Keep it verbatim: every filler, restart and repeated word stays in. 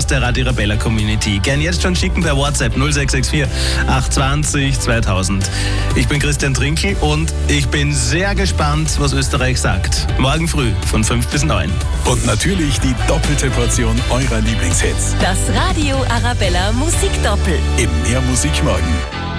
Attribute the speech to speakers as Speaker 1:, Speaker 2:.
Speaker 1: aus der Radio Arabella Community. Gern jetzt schon schicken per WhatsApp null sechs sechs vier acht zwei null zweitausend. Ich bin Christian Trinkel und ich bin sehr gespannt, was Österreich sagt. Morgen früh von fünf bis neun.
Speaker 2: Und natürlich die doppelte Portion eurer Lieblingshits.
Speaker 3: Das Radio Arabella Musikdoppel.
Speaker 2: Im Mehr Musik morgen.